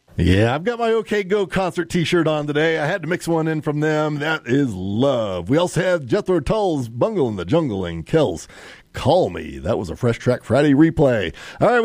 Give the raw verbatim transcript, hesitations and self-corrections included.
Yeah, I've got my OK Go concert t-shirt on today. I had to mix one in from them. That is love. We also have Jethro Tull's Bungle in the Jungle and Kells Call Me. That was a Fresh Track Friday replay. All right.